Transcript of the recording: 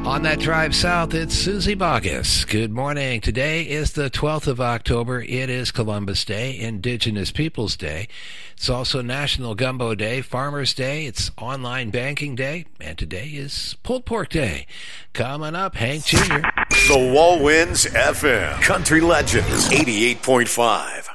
On that drive south, it's Susie Boggess. Good morning. Today is the 12th of October. It is Columbus Day, Indigenous Peoples Day. It's also National Gumbo Day, Farmers Day. It's Online Banking Day. And today is Pulled Pork Day. Coming up, Hank Jr. The Wall Winds FM. Country Legends 88.5.